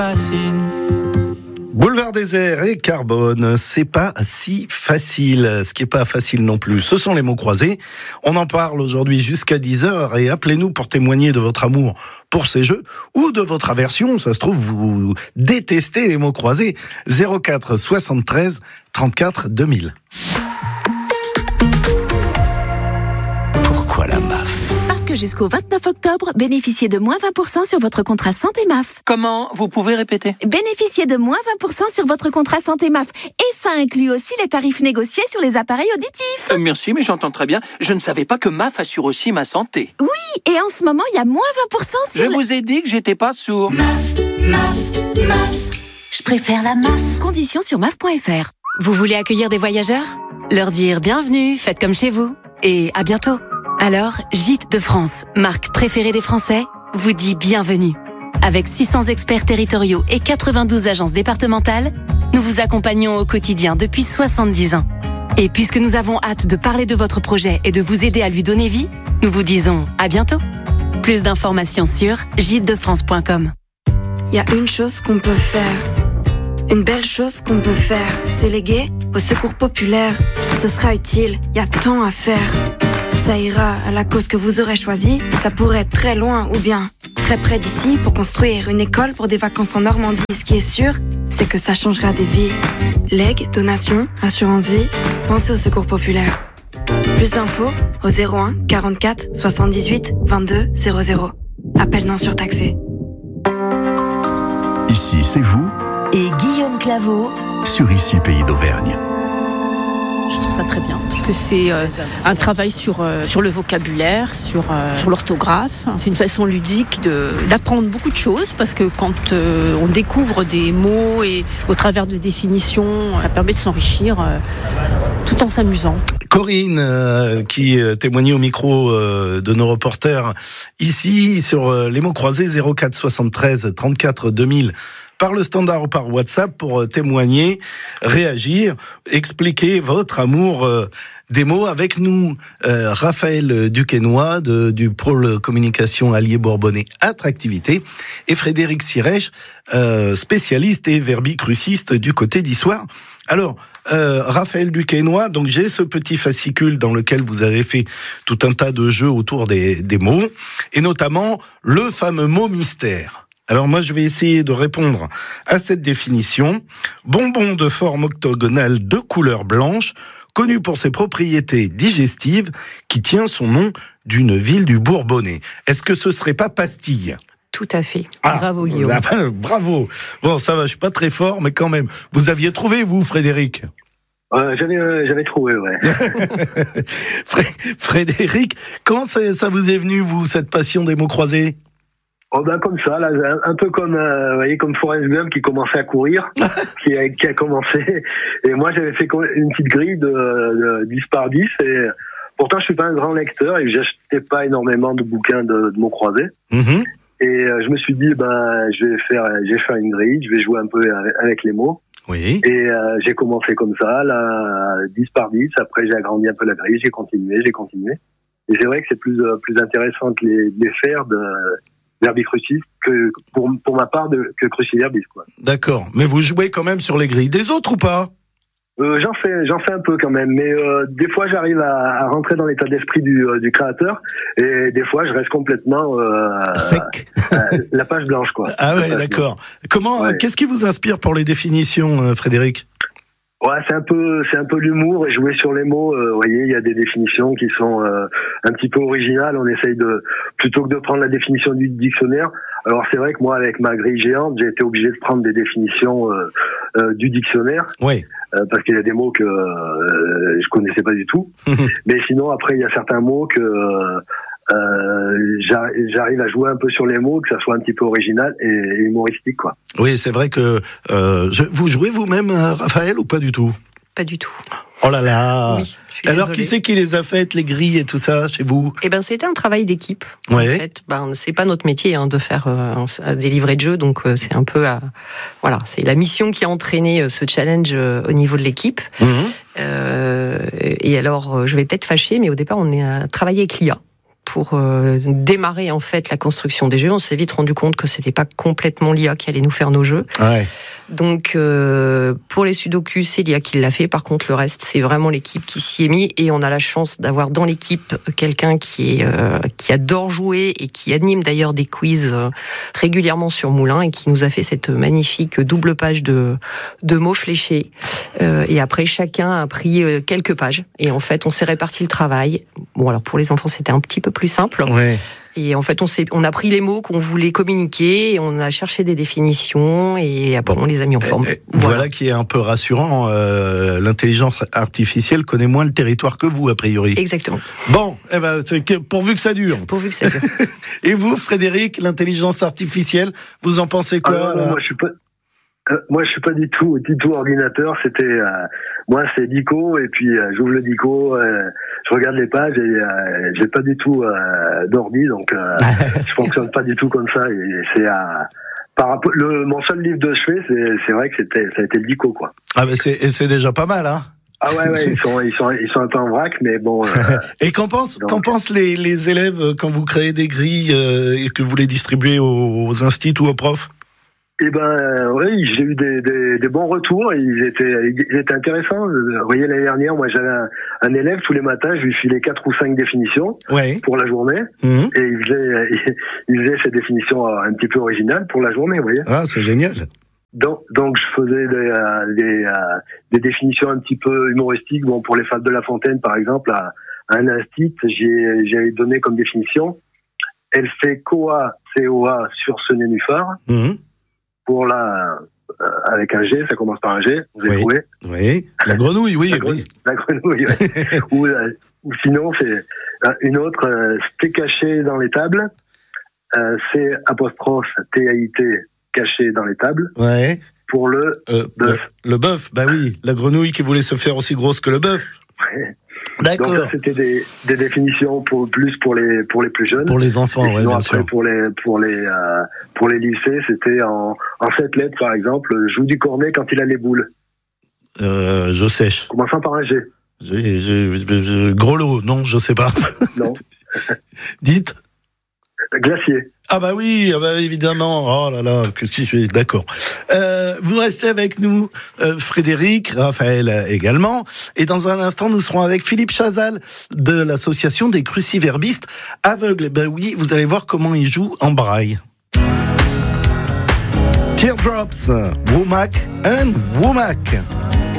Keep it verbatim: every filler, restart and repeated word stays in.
Boulevard Désert et Carbone, c'est pas si facile. Ce qui est pas facile non plus, ce sont les mots croisés. On en parle aujourd'hui jusqu'à dix heures et appelez-nous pour témoigner de votre amour pour ces jeux ou de votre aversion. Ça se trouve, vous détestez les mots croisés. zéro quatre soixante-treize trente-quatre deux mille. Pourquoi la M A F ? Parce que jusqu'au vingt-neuf octobre, bénéficiez de moins vingt pour cent sur votre contrat santé M A F. Comment ? Vous pouvez répéter ? Bénéficiez de moins vingt pour cent sur votre contrat santé M A F. Et ça inclut aussi les tarifs négociés sur les appareils auditifs. Euh, merci, mais j'entends très bien. Je ne savais pas que M A F assure aussi ma santé. Oui, et en ce moment, il y a moins vingt pour cent sur... Je le... vous ai dit que j'étais pas sourd. M A F, M A F, M A F. Je préfère la M A F. Conditions sur M A F point F R. Vous voulez accueillir des voyageurs ? Leur dire bienvenue, faites comme chez vous. Et à bientôt. Alors, Gîtes de France, marque préférée des Français, vous dit bienvenue. Avec six cents experts territoriaux et quatre-vingt-douze agences départementales, nous vous accompagnons au quotidien depuis soixante-dix ans. Et puisque nous avons hâte de parler de votre projet et de vous aider à lui donner vie, nous vous disons à bientôt. Plus d'informations sur gîtes de france point com. Il y a une chose qu'on peut faire. Une belle chose qu'on peut faire, c'est léguer au secours populaire. Ce sera utile, il y a tant à faire. Ça ira à la cause que vous aurez choisie. Ça pourrait être très loin ou bien très près d'ici pour construire une école pour des vacances en Normandie. Ce qui est sûr, c'est que ça changera des vies. Legs, donations, assurance vie, pensez au secours populaire. Plus d'infos au zéro un quarante-quatre soixante-dix-huit vingt-deux zéro zéro. Appel non surtaxé. Ici, c'est vous et Guillaume Claveau sur Ici Pays d'Auvergne. Je trouve ça très bien, parce que c'est euh, un travail sur, euh, sur le vocabulaire, sur, euh, sur l'orthographe. C'est une façon ludique de, d'apprendre beaucoup de choses, parce que quand euh, on découvre des mots et au travers de définitions, ça permet de s'enrichir euh, tout en s'amusant. Corinne, euh, qui euh, témoignait au micro euh, de nos reporters ici sur euh, les mots croisés zéro quatre soixante-treize trente-quatre deux mille. Par le standard ou par WhatsApp pour témoigner, réagir, expliquer votre amour euh, des mots avec nous. Euh, Raphaël Duquesnoy de, du pôle communication allié bourbonnais attractivité et Frédéric Sirèche, euh, spécialiste et verbicruciste du côté d'Issoire. Alors, euh, Raphaël Duquesnoy, donc j'ai ce petit fascicule dans lequel vous avez fait tout un tas de jeux autour des, des mots, et notamment le fameux mot mystère. Alors moi, je vais essayer de répondre à cette définition. Bonbon de forme octogonale de couleur blanche, connu pour ses propriétés digestives, qui tient son nom d'une ville du Bourbonnais. Est-ce que ce serait pas pastille ? Tout à fait. Ah, bravo Guillaume. Là, bravo. Bon, ça va, je suis pas très fort, mais quand même. Vous aviez trouvé, vous, Frédéric ? Euh, j'avais, euh, j'avais trouvé, ouais. Frédéric, comment ça, ça vous est venu, vous, cette passion des mots croisés ? Oh ben comme ça, là, un peu comme, euh, vous voyez, comme Forrest Gump qui commençait à courir, qui, a, qui a commencé. Et moi, j'avais fait une petite grille de, de dix par dix. Et pourtant, je suis pas un grand lecteur et j'achetais pas énormément de bouquins de, de mots croisés. Mm-hmm. Et euh, je me suis dit, ben, je vais faire, je vais faire une grille, je vais jouer un peu avec, avec les mots. Oui. Et euh, j'ai commencé comme ça, là, dix par dix. Après, j'ai agrandi un peu la grille, j'ai continué, j'ai continué. Et c'est vrai que c'est plus, euh, plus intéressant de les, de les faire de verbicrucis que pour pour ma part de que cruciverbis, quoi. D'accord, mais vous jouez quand même sur les grilles des autres ou pas ? Euh, j'en fais j'en fais un peu quand même, mais euh, des fois j'arrive à, à rentrer dans l'état d'esprit du euh, du créateur et des fois je reste complètement euh, sec, euh, la page blanche, quoi. Ah ouais, d'accord. Comment ouais. Qu'est-ce qui vous inspire pour les définitions, euh, Frédéric ? Ouais, c'est un peu, c'est un peu l'humour et jouer sur les mots. Euh, vous voyez, il y a des définitions qui sont euh, un petit peu originales. On essaye de, plutôt que de prendre la définition du dictionnaire. Alors c'est vrai que moi, avec ma grille géante, j'ai été obligé de prendre des définitions euh, euh, du dictionnaire. Oui. Euh, parce qu'il y a des mots que euh, je connaissais pas du tout. Mais sinon, après, il y a certains mots que euh, Euh, j'arrive à jouer un peu sur les mots, que ça soit un petit peu original et humoristique, quoi. Oui, c'est vrai que euh, je, vous jouez vous-même, Raphaël, ou pas du tout ? Pas du tout. Oh là là. Oui, je suis Alors, désolée. qui c'est qui les a faites, les grilles et tout ça, chez vous ? Eh ben, c'était un travail d'équipe. Ouais. En fait, ben, c'est pas notre métier hein, de faire euh, des livrets de jeux, donc euh, c'est un peu, à, voilà, c'est la mission qui a entraîné euh, ce challenge euh, au niveau de l'équipe. Mmh. Euh, et alors, euh, je vais peut-être fâcher, mais au départ, on a travaillé avec l'I A. pour euh, démarrer en fait la construction des jeux. On s'est vite rendu compte que c'était pas complètement l'I A qui allait nous faire nos jeux. Ouais. Donc euh, pour les Sudoku, c'est l'I A qui l'a fait. Par contre, le reste, c'est vraiment l'équipe qui s'y est mis. Et on a la chance d'avoir dans l'équipe quelqu'un qui est euh, qui adore jouer et qui anime d'ailleurs des quiz euh, régulièrement sur Moulin et qui nous a fait cette magnifique double page de de mots fléchés. Euh, et après, chacun a pris euh, quelques pages. Et en fait, on s'est réparti le travail. Bon, alors pour les enfants, c'était un petit peu plus simple. Ouais. Et en fait, on, s'est, on a pris les mots qu'on voulait communiquer, et on a cherché des définitions, et après, bon, on les a mis en forme. Et, et voilà. voilà qui est un peu rassurant. Euh, l'intelligence artificielle connaît moins le territoire que vous, a priori. Exactement. Bon, eh ben, c'est que, pourvu que ça dure. Pourvu que ça dure. Et vous, Frédéric, l'intelligence artificielle, vous en pensez quoi? ah, non, non, moi, je suis pas... Euh, moi, je suis pas du tout, du tout ordinateur. C'était, euh, moi, c'est Dico, et puis euh, j'ouvre le Dico, euh, je regarde les pages, et euh, j'ai pas du tout euh, d'ordi, donc euh, je fonctionne pas du tout comme ça. Et c'est euh, par rapport, le mon seul livre de chevet, c'est, c'est vrai que c'était, ça a été le Dico, quoi. Ah ben c'est, c'est déjà pas mal, hein. Ah ouais, ouais, ils sont, ils sont, ils sont un peu en vrac, mais bon. Euh, et qu'en pensent, donc... qu'en pensent les, les élèves quand vous créez des grilles euh, et que vous les distribuez aux, aux instituts ou aux profs? Eh ben, euh, oui, j'ai eu des, des, des bons retours. Ils étaient, ils étaient intéressants. Vous voyez, l'année dernière, moi, j'avais un, un élève tous les matins. Je lui filais quatre ou cinq définitions ouais. pour la journée, mmh. et il faisait, il, il faisait ces définitions un petit peu originales pour la journée. Vous voyez. Ah, c'est génial. Donc, donc, je faisais des, euh, des, euh, des définitions un petit peu humoristiques. Bon, pour les Fables de La Fontaine, par exemple, à, à un instit, j'ai, j'ai donné comme définition. Elle fait coa, C O A sur ce nénuphar. Mmh. Pour la, euh, avec un G, ça commence par un G, vous avez oui. trouvé? Oui, la grenouille, oui. La, grenouille, oui. la grenouille, oui. ou, euh, ou sinon, c'est euh, une autre, euh, c'était caché dans les tables, euh, C apostrophe T A I T, caché dans les tables. Ouais. Pour le euh, bœuf. Le, le bœuf, bah oui, la grenouille qui voulait se faire aussi grosse que le bœuf. Ouais. D'accord. Donc ça, c'était des, des définitions pour plus pour les pour les plus jeunes. Pour les enfants, ouais, bien après, sûr. Pour les pour les euh, pour les lycées, c'était en en sept lettres, par exemple, joue du cornet quand il a les boules. Euh, je sèche. Commençant par un G. Je, je, je, je, gros lot, non, je sais pas. Non. Dites. Glacier. Ah bah oui, ah bah évidemment. Oh là là, que si je suis d'accord. Euh, vous restez avec nous, euh, Frédéric, Raphaël également. Et dans un instant, nous serons avec Philippe Chazal de l'association des cruciverbistes aveugles. Ben oui, vous allez voir comment ils jouent en braille. Teardrops, Womack and Womack.